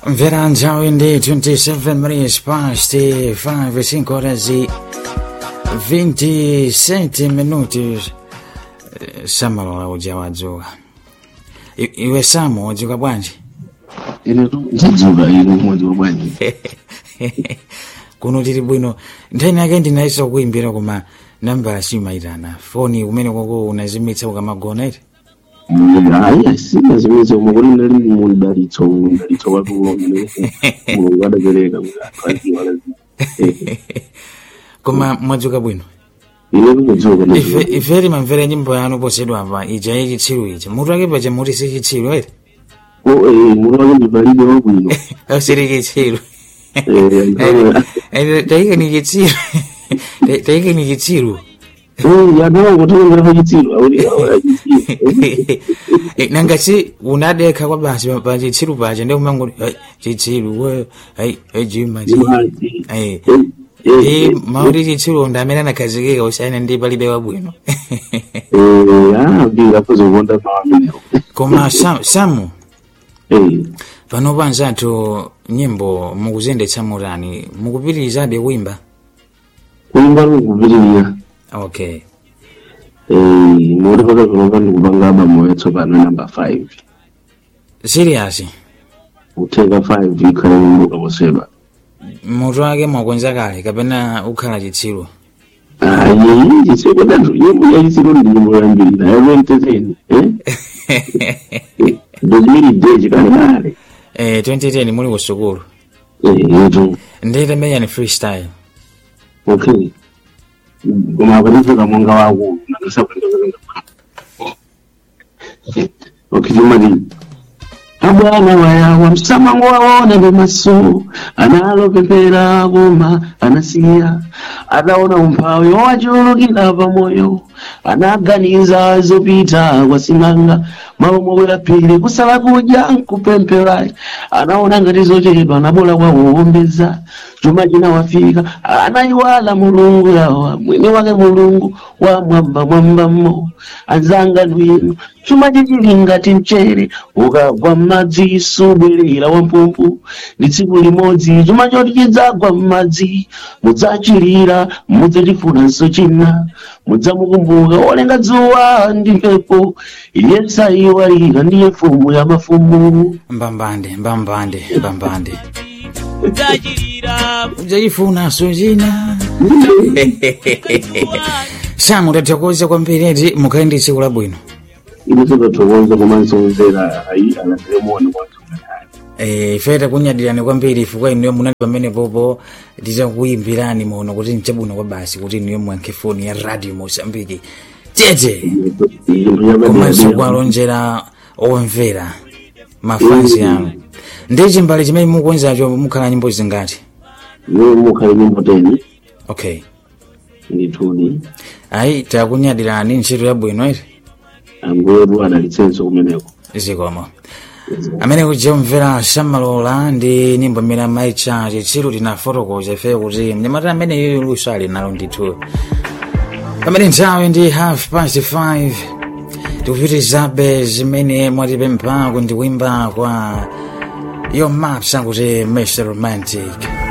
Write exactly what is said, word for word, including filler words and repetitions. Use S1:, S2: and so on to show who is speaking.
S1: Veranja in the twenty-seven minutes past five, cinque horas e ventisette minuti. Samalo la uja wadzuka. Iwe Samu wadzuka bwanji?
S2: Ine ndidzuka ine mwadzuka bwanji.
S1: Kuno tiri bwino. Nthani yake ndinayesa kuimbira koma namba simaitana. Foni kumene kwako unazimitsa ukamagona iti?
S2: Hayi simazimitsa umukuli ndali mundalitso mundalitso watu umene Mulungu adapereka mukati wala.
S1: Koma mwadzuka bwino.
S2: Ine ndidzuka.
S1: Ife iferi mamvera nyimbo yanu posedwa apa ija ichitsiru ija. Mutu wake paja muti si chitsiru iti?
S2: Oh eh mutu wake ndipalibe wabwino.
S1: Asiri chitsiru. Eh taika ni chitsiru. Taika ni chitsiru.
S2: Oh ya no kutonga kwa chitsiru awuli awala chitsiru.
S1: Nangasi unadeka kwa basi pa chitsiru paja ndio kumango chitsiru we ai ejima ji. Eh Eh, mauri chitsiru ndamena nakazikika usana ndi palibe wabwino.
S2: Eh, ah, bila kuzokonda pamene.
S1: Koma Samu.
S2: Eh.
S1: Pano panzatu nyimbo mukuzendetsa murani mukupitirizabe kuimba?
S2: Kuimba mukupitiriza.
S1: Okay.
S2: Eh, muri paka kunomba ndikupanga album yatsopano number five.
S1: Serious?
S2: Uthenga five ikhala nyimbo poseba.
S1: Mutu wake mwakwenza kale kapena ukhala chitsiru?
S2: Ah, yeye chitsiru ndatu nyimbo ya chitsiru ndi nyimbo yambiri na yawe entertain, eh? Dozimiri deji kale kale.
S1: Eh, twenty ten muli kusukulu.
S2: Eh, yetu.
S1: Ndete meya ni freestyle.
S2: Okay. Goma abaliza kamonga wako nakasa kwenda kwenda. Okay, jumadi. Abwana wayawa msamango waona ndo maso analo pepera goma anasiya adaona umpawe wajulukira pamoyo anaganiza zopita kwa singanga mabomo wela pili kusala kuja nkupempera anaona ngati zochedwa nabola kwa uombeza chuma jina wafika anaiwala mulungu yawa mwene wake mulungu wa mwamba mwamba mo azanga nwinu chuma jijilingati mchere ukagwa madzi subirira wampumpu ndi tsiku limodzi chuma choti chidzagwa madzi mudzachirira mudzachifuna nsochina mudzamukumbuka olenga dzuwa ndi mphepo yesa iwalira ndiye mfumu ya mafumu.
S1: Mbambande mbambande mbambande mudzachirira mudzachifuna nsochina. Samu tathokoza kwambiri mukhale tsiku labwino.
S2: Ine tathokoza komanso mvera ayi anatemona kwathu.
S1: Eh, feta kunyadirani kwambiri ifukwa iniyo munali pamene popo tizakuyimbirani muno kuti nchabuna kwa basi kuti iniyo mwankhe foni ya Radio Mozambique. Tete. Komanso kwalonjera omvera mafansi yanu. Ndi chimbali chimene mukuwenzacho mukhala nyimbo zingati?
S2: Yo mukhala nyimbo ten.
S1: Okay.
S2: Ndithudi.
S1: Ayi takunyadirani ntchito yabwino iti?
S2: Ambuyeru adalitsenso kumeneko.
S1: Zikomo. Amene kujomvera Samalola ndi nyimbo imene amaitcha chitsiru tinafotokoza ife kuti mnyamata amene iye luso ali nalo ndithu. Pamene nthawi ndi half past five tikupitirizabe zimene mwatipempha kuti ndikuimba kwa Yo Maps akuti mister Romantic.